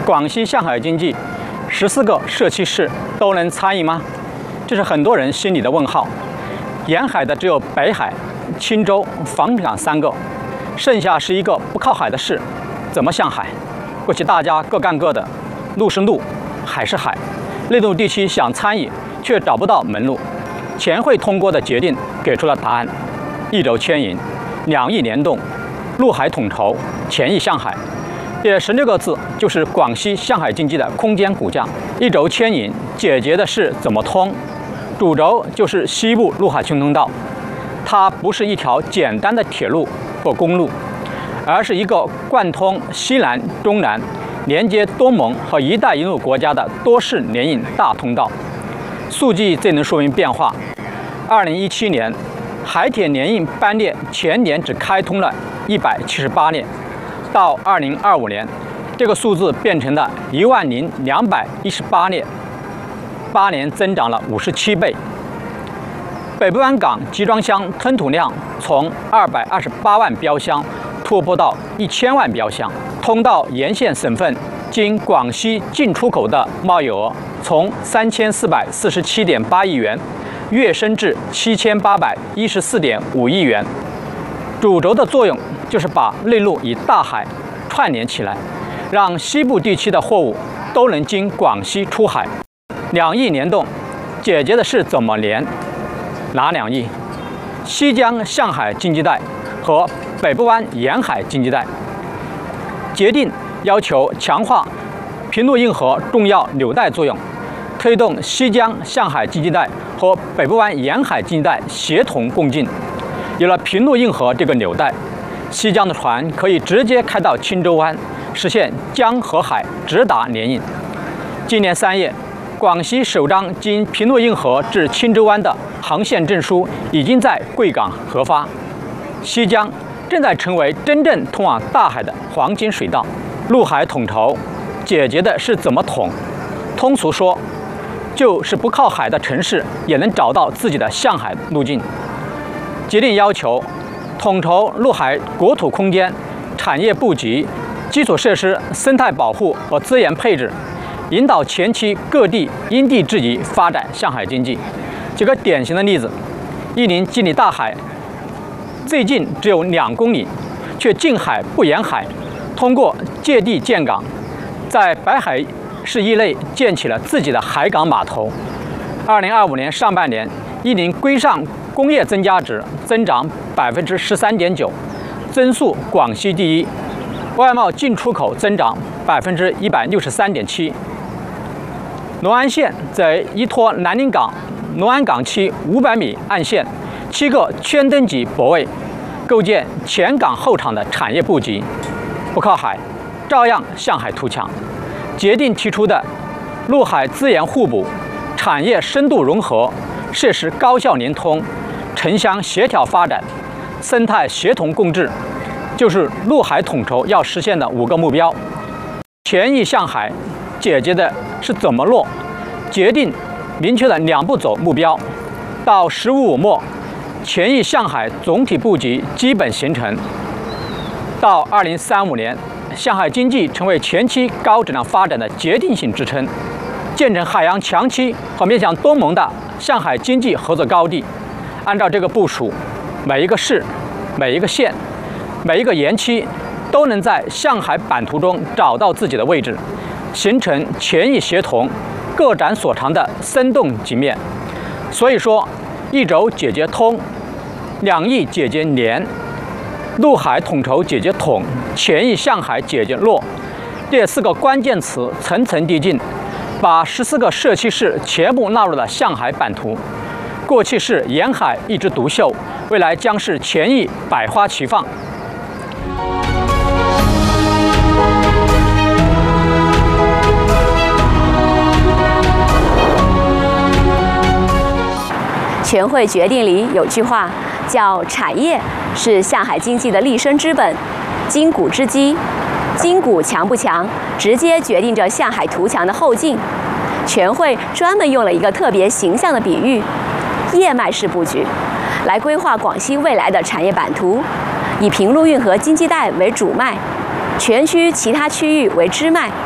广西向海经济14个社区市都能参与吗？这是很多人心里的问号。沿海的只有北海、钦州、防港3个，剩下11个不靠海的市，怎么向海？过去大家各干各的，路是路，海是海，内陆地区想参与却找不到门路。全会通过的决定给出了答案：一轴牵引，2翼联动，陆海统筹，全域向海。这16个字就是广西向海经济的空间骨架。一轴牵引解决的是怎么通，主轴就是西部陆海群通道，它不是一条简单的铁路或公路，而是一个贯通西南、中南、连接东盟和“一带一路”国家的多市联运大通道。数据最能说明变化。2017年，海铁联运班列全年只开通了178列，到2025年，这个数字变成了10218列，8年增长了57倍。北部湾港集装箱吞吐量从228万标箱突破到1000万标箱，通道沿线省份经广西进出口的贸易额从3447.8亿元跃升至7814.5亿元。主轴的作用就是把内陆与大海串联起来，让西部地区的货物都能经广西出海。2翼联动解决的是怎么连？哪2翼？西江向海经济带和北部湾沿海经济带。决定要求强化平陆运河重要纽带作用，推动西江向海经济带和北部湾沿海经济带协同共进。有了平陆运河这个纽带，西江的船可以直接开到钦州湾，实现江和海直达联运。今年3月，广西首张经平陆运河至钦州湾的航线证书已经在贵港核发。西江正在成为真正通往大海的黄金水道。陆海统筹解决的是怎么统，通俗说，就是不靠海的城市也能找到自己的向海路径。决定要求统筹陆海国土空间、产业布局、基础设施、生态保护和资源配置，引导前期各地因地制宜发展向海经济。举个典型的例子，沂宁距离大海最近只有2公里，却近海不沿海，通过借地建港，在白海市域内建起了自己的海港码头。2025年上半年，沂宁规上工业增加值增长13.9%，增速广西第一；外贸进出口增长163.7%。隆安县在依托南宁港隆安港区500米岸线7个圈灯级泊位，构建全港后场的产业布局，不靠海，照样向海图强。决定提出的陆海资源互补、产业深度融合、设施高效联通、城乡协调发展、生态协同共治，就是陆海统筹要实现的5个目标。全域向海解决的是怎么落，决定明确了2步走目标。到15末，全域向海总体布局基本形成。到2035年，向海经济成为全区高质量发展的决定性支撑，建成海洋强区和面向东盟的向海经济合作高地。按照这个部署，每一个市、每一个县、每一个园区都能在向海版图中找到自己的位置，形成全域协同、各展所长的生动局面。所以说，一轴解决通，2翼解决连，陆海统筹解决统，全域向海解决落，这4个关键词层层递进，把14个社区市全部纳入了向海版图。过去是沿海一枝独秀，未来将是全域百花齐放。 全会决定里有句话叫“产业是向海经济的立身之本，筋骨之基，筋骨强不强，直接决定着向海图强的后劲。”全会专门用了一个特别形象的比喻——叶脉式布局，来规划广西未来的产业版图，以平陆运河经济带为主脉，全区其他区域为支脉。